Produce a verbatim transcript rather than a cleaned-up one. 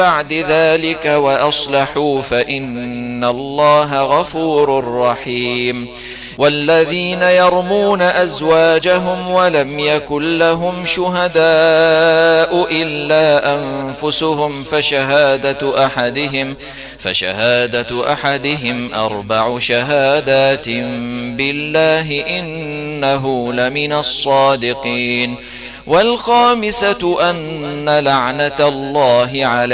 بعد ذلك وأصلحوا فإن الله غفور رحيم. والذين يرمون أزواجهم ولم يكن لهم شهداء إلا أنفسهم فشهادة أحدهم فشهادة أحدهم أربع شهادات بالله إنه لمن الصادقين. والخامسة أن لعنة الله عليه